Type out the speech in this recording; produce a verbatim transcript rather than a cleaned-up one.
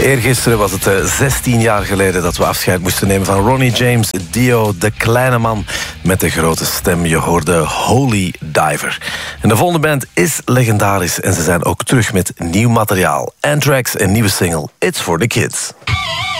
Eergisteren was het uh, zestien jaar geleden dat we afscheid moesten nemen van Ronnie James Dio, de kleine man met de grote stem. Je hoorde Holy Diver. En de volgende band is legendarisch en ze zijn ook terug met nieuw materiaal. Anthrax, een nieuwe single, It's for the Kids.